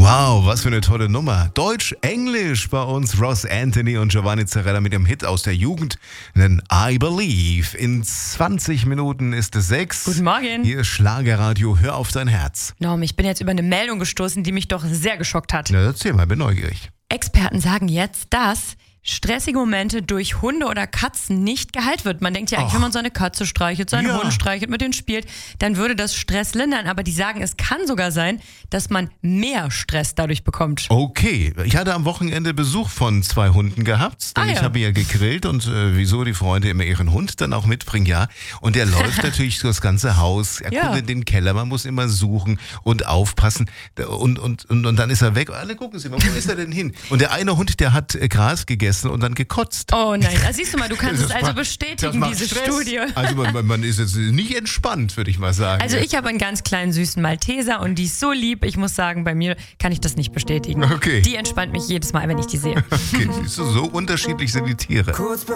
Wow, was für eine tolle Nummer. Deutsch-Englisch bei uns Ross Anthony und Giovanni Zarella mit dem Hit aus der Jugend. Denn I Believe. In 20 Minuten ist es 6. Guten Morgen. Hier ist Schlagerradio, hör auf dein Herz. Norm, ich bin jetzt über eine Meldung gestoßen, die mich doch sehr geschockt hat. Na, erzähl mal, bin neugierig. Experten sagen jetzt, dass stressige Momente durch Hunde oder Katzen nicht geheilt wird. Man denkt ja eigentlich, wenn man seine Katze streichelt, seinen Hund streichelt, mit denen spielt, dann würde das Stress lindern. Aber die sagen, es kann sogar sein, dass man mehr Stress dadurch bekommt. Okay, ich hatte am Wochenende Besuch von 2 Hunden gehabt, denn ich habe ja gegrillt und wieso die Freunde immer ihren Hund dann auch mitbringen, ja. Und der läuft natürlich das ganze Haus, er guckt in den Keller, man muss immer suchen und aufpassen und dann ist er weg. Alle gucken sie mal, wo ist er denn hin? Und der eine Hund, der hat Gras gegessen und dann gekotzt. Oh nein, siehst du mal, du kannst es also bestätigen, diese Stress. Studie. Also man ist jetzt nicht entspannt, würde ich mal sagen. Also ich habe einen ganz kleinen süßen Malteser und die ist so lieb, ich muss sagen, bei mir kann ich das nicht bestätigen. Okay. Die entspannt mich jedes Mal, wenn ich die sehe. Okay, siehst du, so unterschiedlich sind die Tiere.